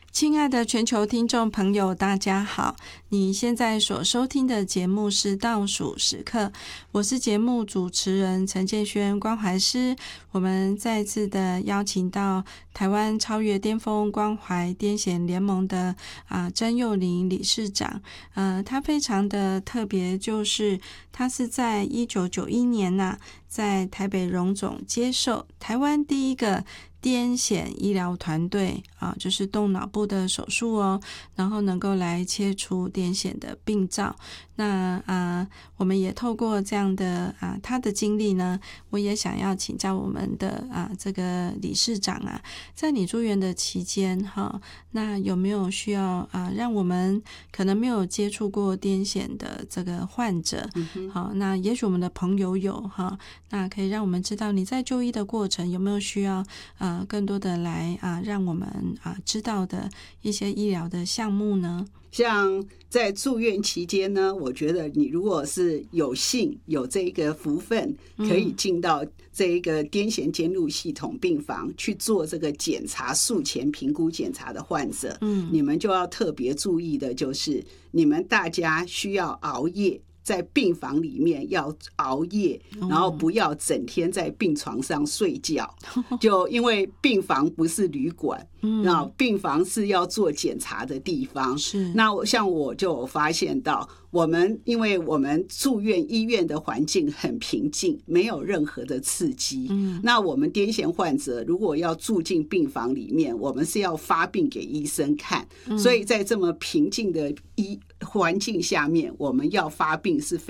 亲爱的全球听众朋友，大家好！你现在所收听的节目是倒数时刻，我是节目主持人陈建轩关怀师。我们再次的邀请到台湾超越巅峰关怀癫痫联盟的曾幼玲理事长。他非常的特别，就是他是在1991年在台北荣总接受台湾第一个癫痫医疗团队就是动脑部的手术然后能够来切除癫痫的病灶。那我们也透过这样的他的经历呢，我也想要请教我们的这个理事长在你住院的期间那有没有需要让我们可能没有接触过癫痫的这个患者，好，那也许我们的朋友有那可以让我们知道你在就医的过程有没有需要更多的来让我们知道的一些医疗的项目呢？ 像在住院期间呢，我觉得你如果是有幸有这个福分可以进到这一个癫痫监护系统病房去做这个检查术前评估检查的患者，你们就要特别注意的就是你们大家需要熬夜，在病房里面要熬夜，然后不要整天在病床上睡觉，就因为病房不是旅馆，那病房是要做检查的地方。 是， 那像我就有发现到，因为我们住院医院的环境很平静，没有任何的刺激。那我们癫痫患者如果要住进病房里面，我们是要发病给医生看，所以在这么平静的环境下面，我们要发病是